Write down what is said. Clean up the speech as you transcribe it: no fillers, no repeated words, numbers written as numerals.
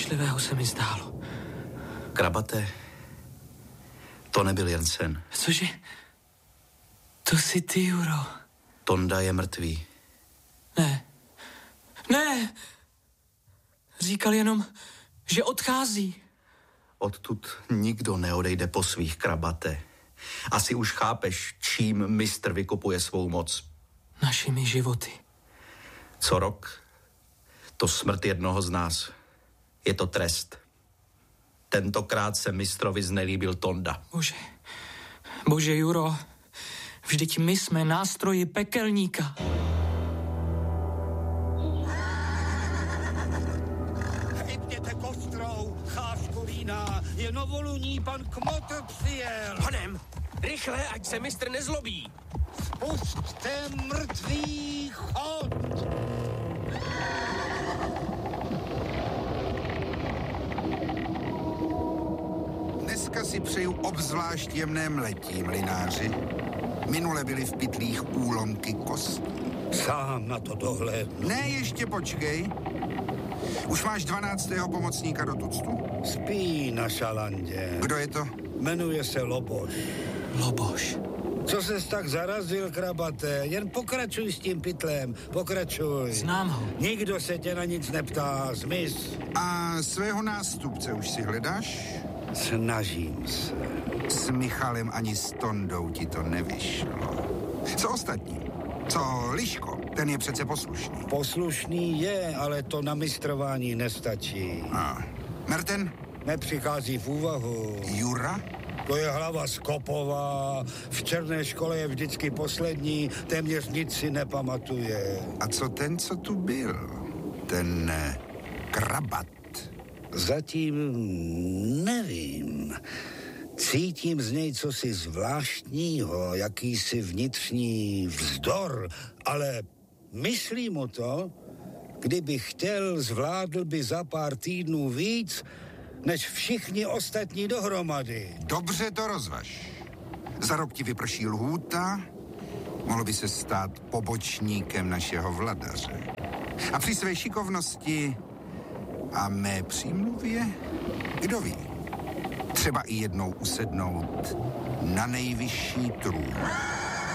strašlivého se mi zdálo. Krabate, to nebyl jen sen. Cože? To jsi ty, Juro. Tonda je mrtvý. Ne! Říkal jenom, že odchází. Odtud nikdo neodejde po svých, Krabate. Asi už chápeš, čím mistr vykupuje svou moc. Našimi životy. Co rok, to smrt jednoho z nás. Je to trest. Tentokrát se mistrovi znelíbil Tonda. Bože, Juro, vždyť my jsme nástroji pekelníka. Chybněte kostrou, chářku vína, je novoluní, pan Kmotr přijel. Honem, rychle, ať se mistr nezlobí. Spusťte mrtvý chod. Dneska si přeju obzvlášť jemné mletí, mlynáři. Minule byly v pytlích úlomky kostí. Sám na to dohlédnu. Ne, ještě počkej. Už máš 12. pomocníka do tuctu? Spí na šalandě. Kdo je to? Jmenuje se Loboš. Loboš. Co ses tak zarazil, Krabate? Jen pokračuj s tím pytlem, pokračuj. Znám ho. Nikdo se tě na nic neptá, zmiz. A svého nástupce už si hledáš? Snažím se. S Michalem ani s Tondou ti to nevyšlo. Co ostatní? Co Liško? Ten je přece poslušný. Poslušný je, ale to na mistrování nestačí. A Merten? Nepřichází v úvahu. Jura? To je hlava Skopová, v černé škole je vždycky poslední, téměř nic si nepamatuje. A co ten, co tu byl? Ten Krabat? Zatím nevím. Cítím z něj cosi zvláštního, jakýsi vnitřní vzdor, ale myslí mu to, kdyby chtěl, zvládl by za pár týdnů víc, než všichni ostatní dohromady. Dobře to rozvaž. Za rok ti vyprší lhůta, mohl by se stát pobočníkem našeho vladaře. A při své šikovnosti a mé přímluvě, kdo ví, třeba i jednou usednout na nejvyšší trůn.